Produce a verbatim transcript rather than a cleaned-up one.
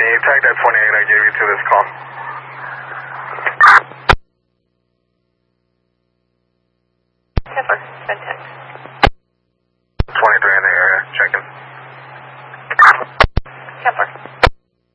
Can you tag that twenty-eight I gave you to this call? Pepper, send text. twenty-three in the area, checking.